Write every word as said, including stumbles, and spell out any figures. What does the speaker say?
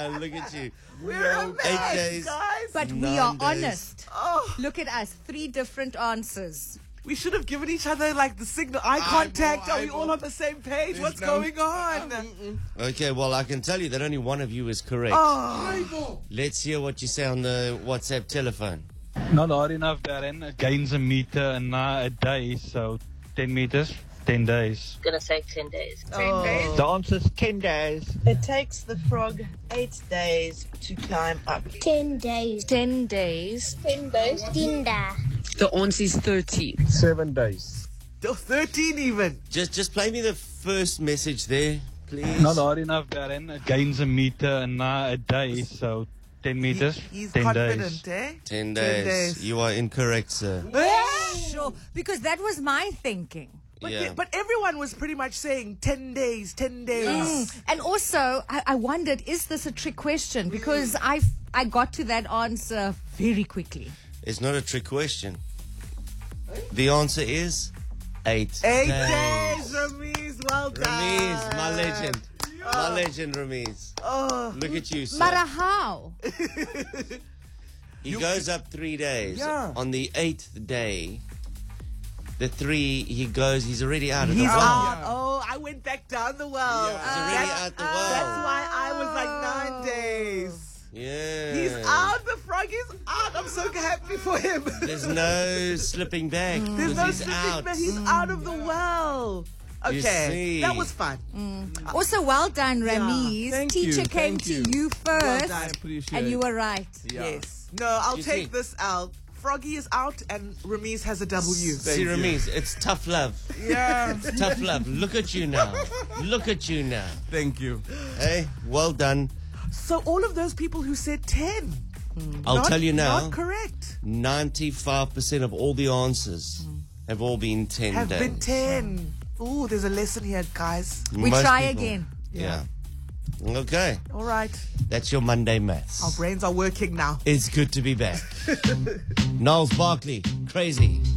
now. Look at you. We're a mess, Eight days. guys. But we Nine are days. honest. Oh, Look at us. Three different answers. we should have given each other like the signal, eye contact. Are we all on the same page? What's no- going on? Okay, well, I can tell you that only one of you is correct. Oh, Let's hear what you say on the WhatsApp telephone. Not hard enough, Darren. It gains a meter and now a day, so ten meters, ten days. Gonna say ten days. oh. The answer's ten days. It takes the frog eight days to climb up. Ten days. Ten days. Ten days. Dinda. The answer is thirteen. Seven days. Oh, thirteen even. Just just play me the first message there, please. Not hard enough, Darren. It gains a meter and now a day, so ten meters, He- he's ten confident, days. eh? Ten days. days. You are incorrect, sir. Sure. Because that was my thinking. But, Yeah. but everyone was pretty much saying ten days, ten days. Mm. And also, I, I wondered, is this a trick question? Because I I got to that answer very quickly. It's not a trick question. The answer is eight. Eight days. days, Ramiz. Well done. Ramiz, my legend. My legend, Ramiz. Oh, Look at you, sir. But uh, how? He goes up three days. Yeah. On the eighth day, the three, he goes, he's already out of he's the well. out. Oh, I went back down the well. He's already That's- out the well. That's why I was like nine days. Yeah. He's out. The frog is out. I'm so happy for him. There's no slipping back. There's because no he's slipping out. back. He's out of the well. You Okay, see. that was fun. Also, well done, Ramiz. Thank Teacher you, came thank to you. you Well first, done. Appreciate and you it. were right. Yeah. Yes. No, I'll You take see. this out. Froggy is out and Ramiz has a W. See, Ramiz, it's tough love. Yeah. It's tough love. Look at you now. Look at you now. Thank you. Hey, well done. So all of those people who said ten. I'll not, tell you now, Not correct. ninety-five percent of all the answers have all been ten Have days. been ten. Ooh, there's a lesson here, guys. We Most try people- again. Yeah. Okay. All right. That's your Monday maths. Our brains are working now. It's good to be back. Niles Barkley, crazy.